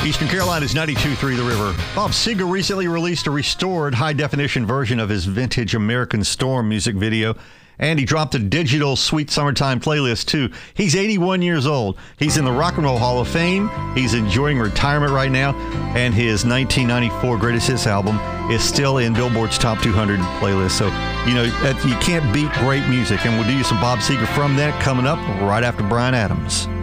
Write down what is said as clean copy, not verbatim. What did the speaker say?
Eastern Carolina's 92.3 The River. Bob Seger recently released a restored high-definition version of his vintage American Storm music video, and he dropped a digital Sweet Summertime playlist, too. He's 81 years old. He's in the Rock and Roll Hall of Fame. He's enjoying retirement right now, and his 1994 Greatest Hits album is still in Billboard's Top 200 playlist. So, you can't beat great music, and we'll do you some Bob Seger from that coming up right after Bryan Adams.